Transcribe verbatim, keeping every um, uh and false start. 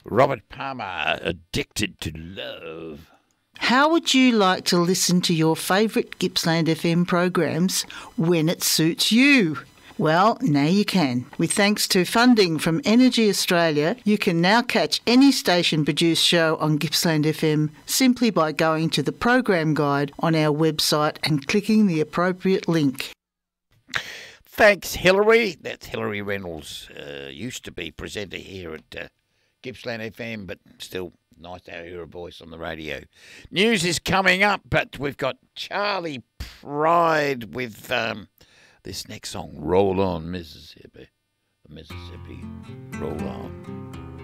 Robert Palmer, Addicted to Love. How would you like to listen to your favourite Gippsland F M programs when it suits you? Well, now you can. With thanks to funding from Energy Australia, you can now catch any station-produced show on Gippsland F M simply by going to the program guide on our website and clicking the appropriate link. Thanks, Hillary. That's Hillary Reynolds. Uh, used to be presenter here at uh, Gippsland F M, but still nice to hear her voice on the radio. News is coming up, but we've got Charlie Pride with um, this next song, Roll On, Mississippi. Mississippi, roll on.